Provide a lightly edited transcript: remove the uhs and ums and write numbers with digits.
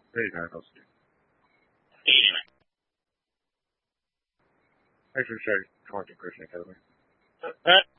89, I'll see. 89. Actually, sorry, 20 Christian Academy. That